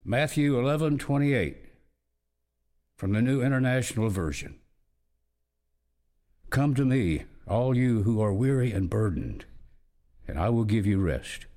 Matthew 11:28 from the New International Version. Come to me, all you who are weary and burdened, and I will give you rest.